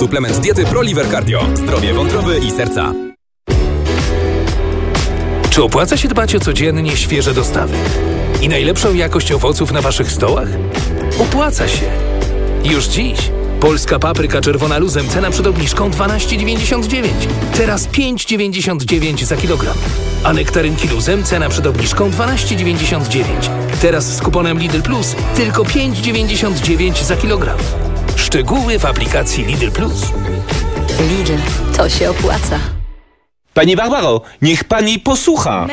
Suplement diety ProLiver Cardio. Zdrowie wątroby i serca. Czy opłaca się dbać o codziennie świeże dostawy i najlepszą jakość owoców na waszych stołach? Opłaca się. Już dziś polska papryka czerwona luzem, cena przed obniżką 12,99. Teraz 5,99 za kilogram. A nektarynki luzem, cena przed obniżką 12,99. Teraz z kuponem Lidl Plus tylko 5,99 za kilogram. Szczegóły w aplikacji Lidl Plus. Lidl, to się opłaca. Pani Barbaro, niech pani posłucha.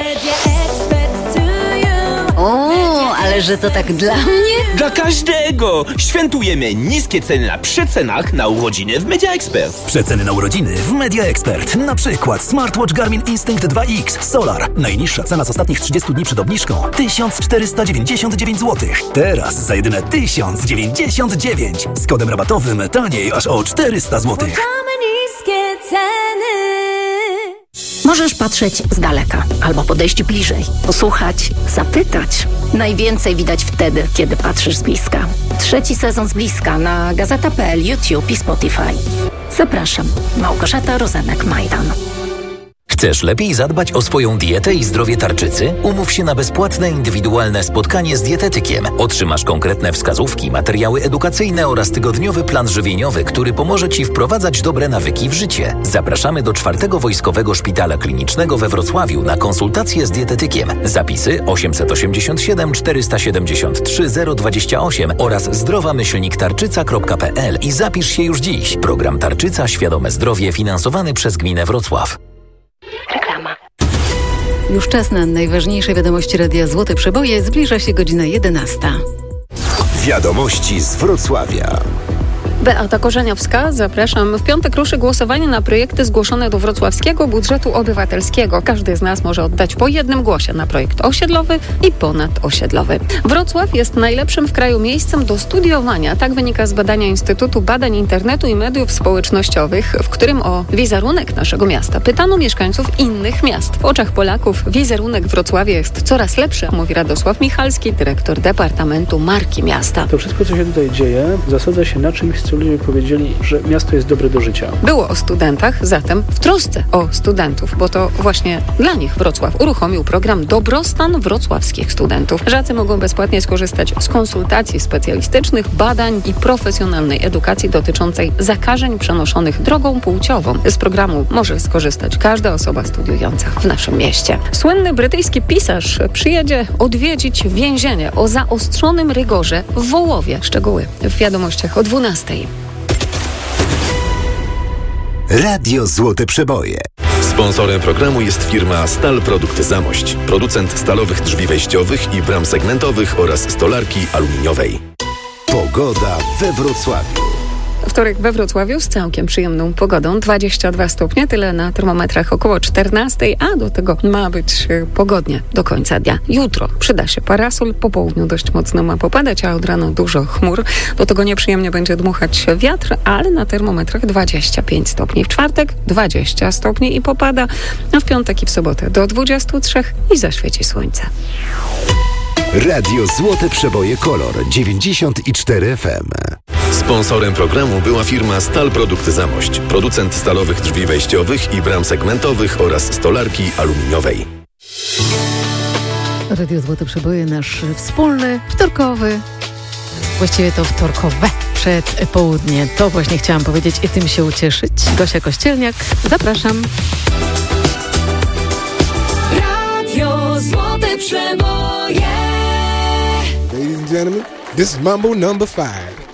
O, ale że to tak dla mnie? Dla każdego! Świętujemy niskie ceny na przecenach na urodziny w Media Expert. Przeceny na urodziny w Media Expert. Na przykład smartwatch Garmin Instinct 2X Solar. Najniższa cena z ostatnich 30 dni przed obniżką 1499 zł. Teraz za jedyne 1099. Z kodem rabatowym taniej aż o 400 zł. Niskie ceny. Możesz patrzeć z daleka albo podejść bliżej, posłuchać, zapytać. Najwięcej widać wtedy, kiedy patrzysz z bliska. 3. sezon z bliska na Gazeta.pl, YouTube i Spotify. Zapraszam, Małgorzata Rozenek-Majdan. Chcesz lepiej zadbać o swoją dietę i zdrowie tarczycy? Umów się na bezpłatne, indywidualne spotkanie z dietetykiem. Otrzymasz konkretne wskazówki, materiały edukacyjne oraz tygodniowy plan żywieniowy, który pomoże Ci wprowadzać dobre nawyki w życie. Zapraszamy do 4. Wojskowego Szpitala Klinicznego we Wrocławiu na konsultację z dietetykiem. Zapisy 887 473 028 oraz zdrowamyślniktarczyca.pl i zapisz się już dziś. Program Tarczyca Świadome Zdrowie finansowany przez Gminę Wrocław. Reklama. Już czas na najważniejsze wiadomości Radia Złote Przeboje. Zbliża się godzina 11. Wiadomości z Wrocławia. Beata Korzeniowska, zapraszam. W piątek ruszy głosowanie na projekty zgłoszone do wrocławskiego budżetu obywatelskiego. Każdy z nas może oddać po jednym głosie na projekt osiedlowy i ponadosiedlowy. Wrocław jest najlepszym w kraju miejscem do studiowania. Tak wynika z badania Instytutu Badań Internetu i Mediów Społecznościowych, w którym o wizerunek naszego miasta pytano mieszkańców innych miast. W oczach Polaków wizerunek Wrocławia jest coraz lepszy, mówi Radosław Michalski, dyrektor Departamentu Marki Miasta. To wszystko, co się tutaj dzieje, zasadza się na czymś, co ludzie powiedzieli, że miasto jest dobre do życia. Było o studentach, zatem w trosce o studentów, bo to właśnie dla nich Wrocław uruchomił program Dobrostan wrocławskich studentów. Żacy mogą bezpłatnie skorzystać z konsultacji specjalistycznych, badań i profesjonalnej edukacji dotyczącej zakażeń przenoszonych drogą płciową. Z programu może skorzystać każda osoba studiująca w naszym mieście. Słynny brytyjski pisarz przyjedzie odwiedzić więzienie o zaostrzonym rygorze w Wołowie. Szczegóły w wiadomościach o 12:00. Radio Złote Przeboje. Sponsorem programu jest firma Stal Produkty Zamość. Producent stalowych drzwi wejściowych i bram segmentowych oraz stolarki aluminiowej. Pogoda we Wrocławiu. Wtorek we Wrocławiu z całkiem przyjemną pogodą. 22 stopnie, tyle na termometrach około 14, a do tego ma być pogodnie do końca dnia. Jutro przyda się parasol, po południu dość mocno ma popadać, a od rana dużo chmur. Do tego nieprzyjemnie będzie dmuchać wiatr, ale na termometrach 25 stopni. W czwartek 20 stopni i popada, a w piątek i w sobotę do 23 i zaświeci słońce. Radio Złote Przeboje Kolor 94 FM. Sponsorem programu była firma Stal Produkty Zamość. Producent stalowych drzwi wejściowych i bram segmentowych oraz stolarki aluminiowej. Radio Złote Przeboje, nasz wspólny, wtorkowy, właściwie to wtorkowe przedpołudnie. To właśnie chciałam powiedzieć i tym się ucieszyć. Gosia Kościelniak, zapraszam. Radio Złote Przeboje. Ladies and gentlemen, this is Mambo number 5.